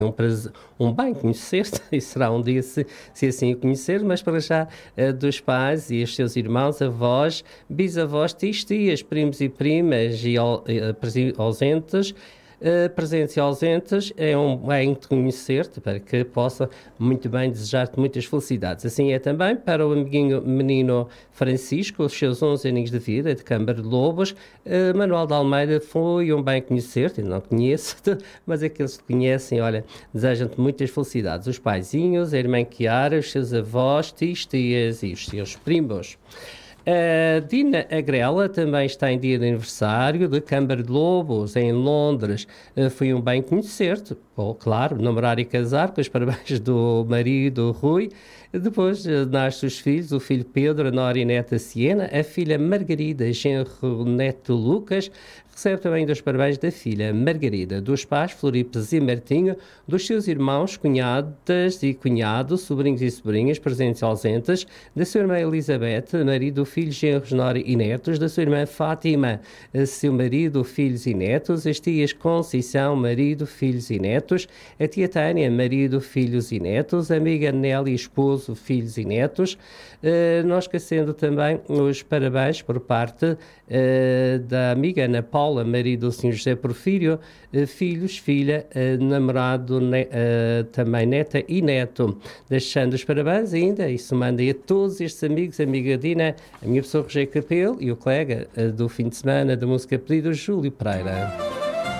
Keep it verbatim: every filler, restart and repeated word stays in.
Um, prazer, um bem conhecer-te, e será um dia se, se assim o conhecer, mas para já uh, dos pais e os seus irmãos, avós, bisavós, tios, tias, primos e primas e uh, ausentes, Uh, presentes e ausentes, é um bem de conhecer-te, para que possa muito bem desejar-te muitas felicidades. Assim é também para o amiguinho menino Francisco, os seus onze aninhos de vida, de Câmara de Lobos. Uh, Manuel de Almeida, foi um bem conhecer-te, não conheço-te, mas aqueles que conhecem, olha, desejam-te muitas felicidades. Os paizinhos, a irmã Chiara, os seus avós, tios, tias e os seus primos. A Dina Agrela também está em dia de aniversário de Câmara de Lobos, em Londres. Uh, foi um bem conhecer-te, oh, claro, namorar e casar, com os parabéns do marido Rui. Depois uh, nascem os filhos, o filho Pedro, a nora e neta Siena, a filha Margarida, genro neto Lucas. Recebe também dos parabéns da filha Margarida, dos pais Floripes e Martinho, dos seus irmãos, cunhadas e cunhados, sobrinhos e sobrinhas, presentes e ausentes, da sua irmã Elizabeth, marido, filhos, genros, nora e netos, da sua irmã Fátima, seu marido, filhos e netos, as tias Conceição, marido, filhos e netos, a tia Tânia, marido, filhos e netos, a amiga Nelly, esposo, filhos e netos, uh, não esquecendo também os parabéns por parte uh, da amiga Ana Paula, marido do senhor José Porfírio, uh, filhos, filha, uh, namorado, ne- uh, também neta e neto. Deixando os parabéns ainda, isso manda a todos estes amigos, a amiga Dina, a minha pessoa Rogério Capelo e o colega uh, do fim de semana da música pedido, Júlio Pereira.